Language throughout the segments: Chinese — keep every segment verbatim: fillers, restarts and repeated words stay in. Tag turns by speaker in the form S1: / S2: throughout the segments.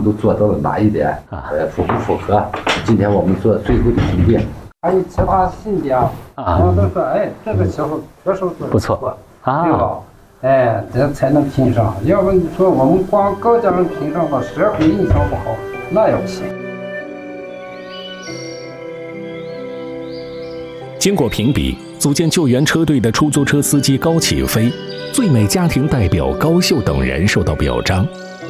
S1: 们都做到了哪一点？啊，呃，符不符合？今天我们做最后的评定。还有其他信的啊，然后都说，哎，这个时候这时候做
S2: 不错啊，
S1: 对吧？哎，这才能评上。要不你说我们光高家人评上吧，社会印象不好，那也不行。
S3: 经过评比，组建救援车队的出租车司机高启飞、最美家庭代表高秀等人受到表彰。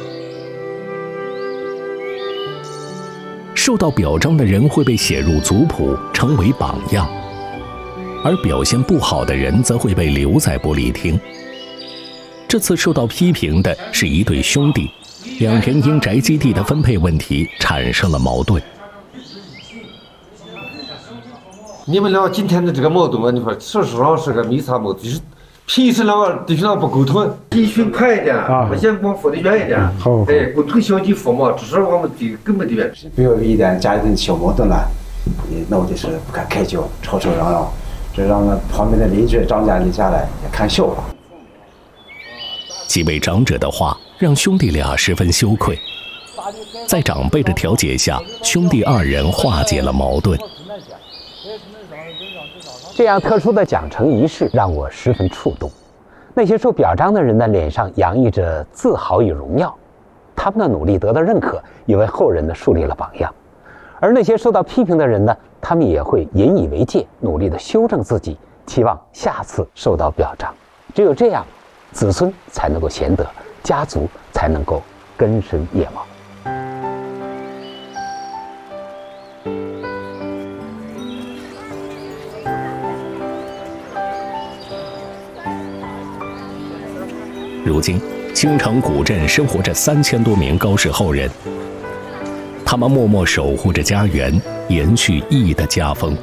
S3: 受到表彰的人会被写入族谱，成为榜样，而表现不好的人则会被留在玻璃厅。这次受到批评的是一对兄弟，两人因宅基地的分配问题产生了矛盾。
S4: 你们俩今天的这个矛盾啊，你说事实上是个没啥矛盾，就是平时两个弟兄俩不沟通，弟兄快一点，我先光扶得远一点。好，哎，共同小弟扶嘛，这是我们的根本的原则。
S5: 比如一点家庭小矛盾了，你闹的是不可开交，吵吵嚷嚷，这让那旁边的邻居张家李家来也看笑话。
S3: 几位长者的话让兄弟俩十分羞愧，在长辈的调解下，兄弟二人化解了矛盾。
S2: 这样特殊的奖惩仪式让我十分触动。那些受表彰的人的脸上洋溢着自豪与荣耀，他们的努力得到认可，也为后人呢树立了榜样。而那些受到批评的人呢，他们也会引以为戒，努力地修正自己，期望下次受到表彰。只有这样，子孙才能够贤德，家族才能够根深叶茂。
S3: 如今，青城古镇生活着三千多名高氏后人，他们默默守护着家园，延续义的家风。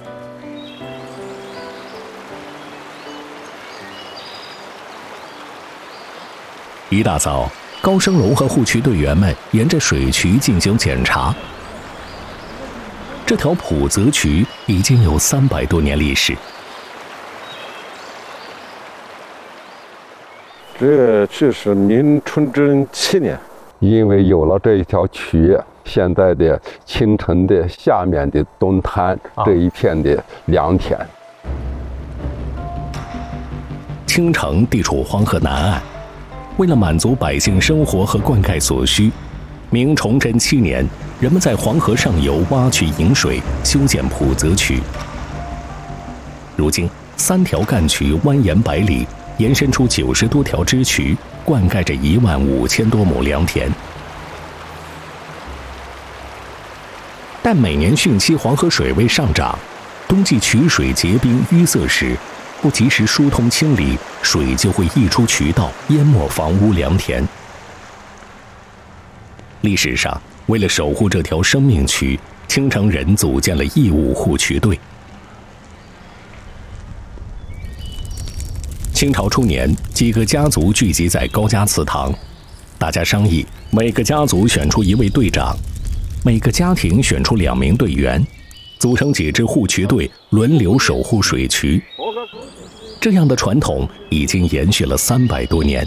S3: 一大早，高升龙和护渠队员们沿着水渠进行检查。这条普泽渠已经有三百多年历史。
S6: 这这是明崇祯七年，因为有了这一条渠，现在的青城的下面的东滩这一片的良田。
S3: 青城地处黄河南岸，为了满足百姓生活和灌溉所需，明崇祯七年，人们在黄河上游挖渠引水，修建普泽渠。如今，三条干渠蜿蜒百里，延伸出九十多条支渠，灌溉着一万五千多亩良田。但每年汛期黄河水位上涨，冬季渠水结冰淤塞时，不及时疏通清理，水就会溢出渠道，淹没房屋良田。历史上，为了守护这条生命渠，青城人组建了义务护渠队。清朝初年，几个家族聚集在高家祠堂，大家商议，每个家族选出一位队长，每个家庭选出两名队员，组成几支护渠队，轮流守护水渠。这样的传统已经延续了三百多年。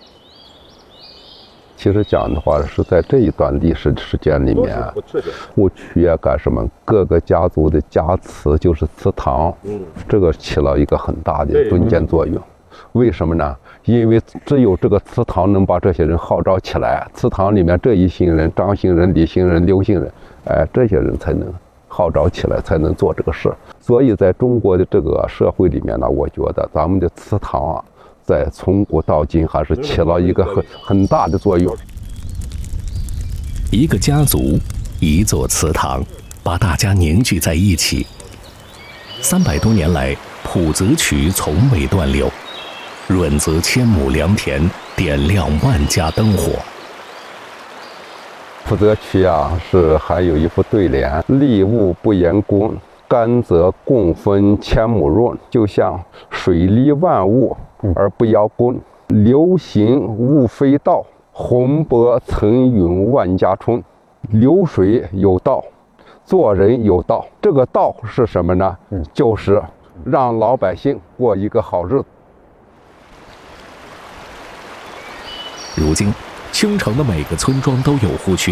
S6: 其实讲的话是在这一段历史时间里面，护渠啊干什么？各个家族的家祠就是祠堂，这个起了一个很大的敦监作用。为什么呢？因为只有这个祠堂能把这些人号召起来，祠堂里面这一行人、张行人、李行人、刘行人，哎，这些人才能号召起来，才能做这个事。所以在中国的这个社会里面呢，我觉得咱们的祠堂啊，在从古到今还是起了一个很很大的作用。
S3: 一个家族，一座祠堂，把大家凝聚在一起。三百多年来，普泽渠从未断流，润泽千亩良田，点亮万家灯火。
S6: 普泽渠啊，是还有一副对联：利物不言功，甘则共分千亩润。就像水利万物而不邀功，流行物非道，洪博层涌万家春。流水有道，做人有道。这个道是什么呢？就是让老百姓过一个好日子。
S3: 如今，青城的每个村庄都有护渠